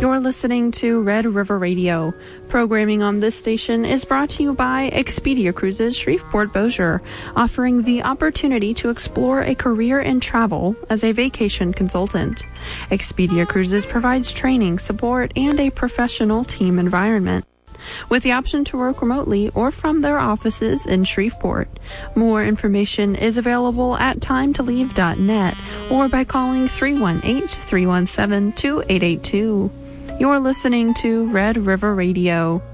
You're listening to Red River Radio. Programming on this station is brought to you by Expedia Cruises Shreveport Bossier, offering the opportunity to explore a career in travel as a vacation consultant. Expedia Cruises provides training, support, and a professional team environment, with the option to work remotely or from their offices in Shreveport. More information is available at timetolive.net or by calling 318-317-2882. You're listening to Red River Radio.